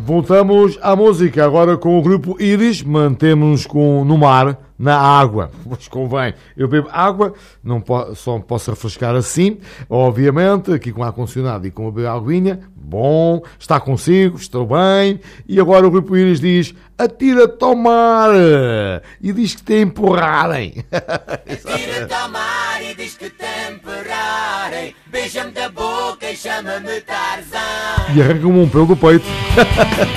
Voltamos à música, agora com o grupo Íris, mantemos-nos no mar, na água, pois convém, eu bebo água, só posso refrescar assim, obviamente, aqui com ar-condicionado e com a beber aguinha, bom, está consigo, estou bem, e agora o grupo Íris diz, atira-te ao mar, e diz que te empurrarem. Atira-te ao mar e diz que te empurrarem, beija-me da boca e chama-me Tarzan. E arranca-me um pelo do peito.